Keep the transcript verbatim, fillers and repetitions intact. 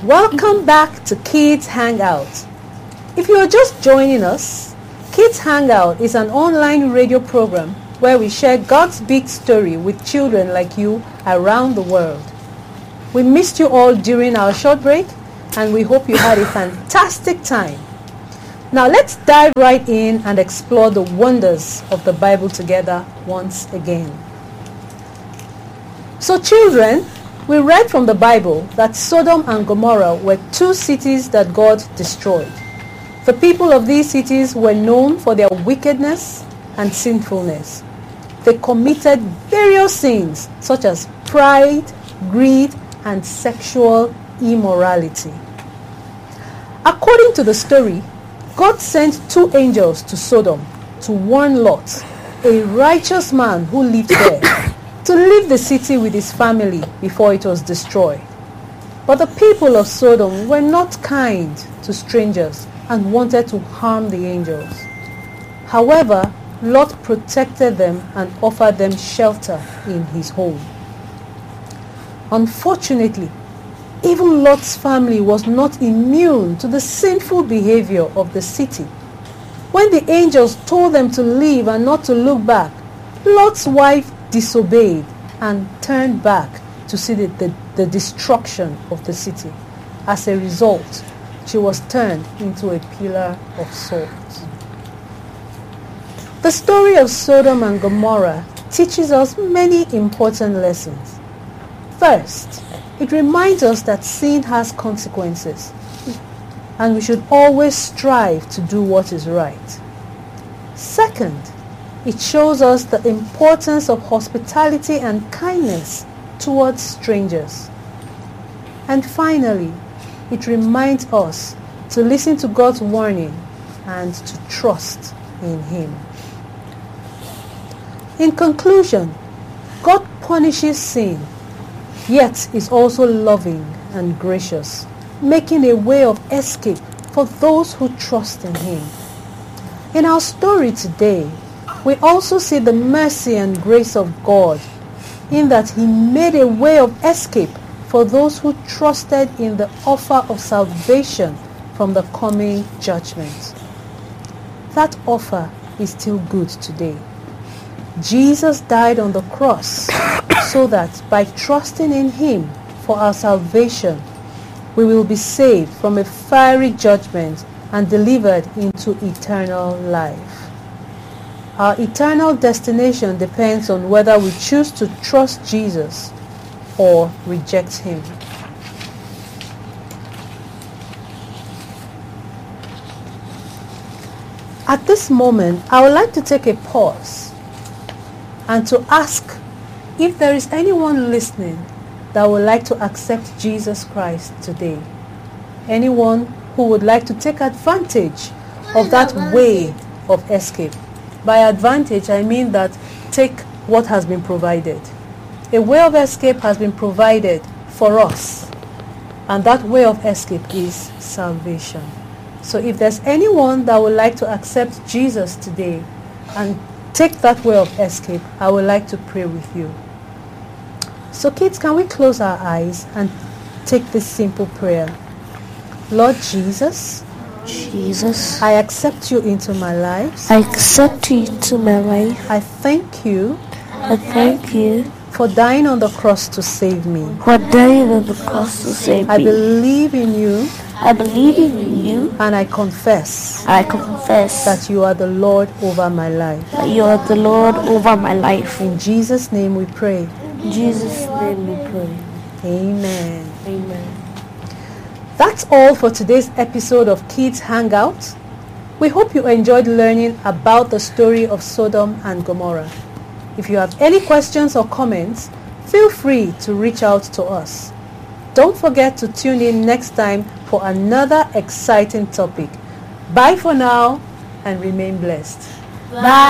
Welcome back to Kids Hangout. If you are just joining us, Kids Hangout is an online radio program where we share God's big story with children like you around the world. We missed you all during our short break, and we hope you had a fantastic time. Now let's dive right in and explore the wonders of the Bible together once again. So children, we read from the Bible that Sodom and Gomorrah were two cities that God destroyed. The people of these cities were known for their wickedness and sinfulness. They committed various sins such as pride, greed, and sexual immorality. According to the story, God sent two angels to Sodom to warn Lot, a righteous man who lived there, to leave the city with his family before it was destroyed. But the people of Sodom were not kind to strangers and wanted to harm the angels. However, Lot protected them and offered them shelter in his home. Unfortunately, even Lot's family was not immune to the sinful behavior of the city. When the angels told them to leave and not to look back, Lot's wife disobeyed and turned back to see the, the, the destruction of the city. As a result, she was turned into a pillar of salt. The story of Sodom and Gomorrah teaches us many important lessons. First, it reminds us that sin has consequences, and we should always strive to do what is right. Second, it shows us the importance of hospitality and kindness towards strangers. And finally, it reminds us to listen to God's warning and to trust in Him. In conclusion, God punishes sin, yet is also loving and gracious, making a way of escape for those who trust in Him. In our story today, we also see the mercy and grace of God in that He made a way of escape for those who trusted in the offer of salvation from the coming judgment. That offer is still good today. Jesus died on the cross so that by trusting in Him for our salvation, we will be saved from a fiery judgment and delivered into eternal life. Our eternal destination depends on whether we choose to trust Jesus or reject Him. At this moment, I would like to take a pause and to ask if there is anyone listening that would like to accept Jesus Christ today. Anyone who would like to take advantage of that way of escape. By advantage, I mean that take what has been provided. A way of escape has been provided for us, and that way of escape is salvation. So if there's anyone that would like to accept Jesus today and take that way of escape, I would like to pray with you. So kids, can we close our eyes and take this simple prayer? Lord Jesus, Jesus, I accept you into my life. I accept you into my life. I thank you I thank you for dying on the cross to save me. for dying on the cross to save I me. believe in you I believe in you. and I confess I confess that you are the Lord over my life. that you are the Lord over my life. In Jesus' name we pray. In Jesus' name we pray. Amen. Amen. That's all for today's episode of Kids Hangout. We hope you enjoyed learning about the story of Sodom and Gomorrah. If you have any questions or comments, feel free to reach out to us. Don't forget to tune in next time for another exciting topic. Bye for now and remain blessed. Bye.